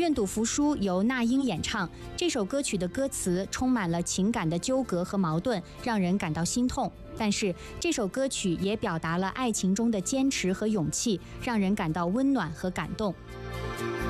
愿赌服输由那英演唱，这首歌曲的歌词充满了情感的纠葛和矛盾，让人感到心痛。但是这首歌曲也表达了爱情中的坚持和勇气，让人感到温暖和感动。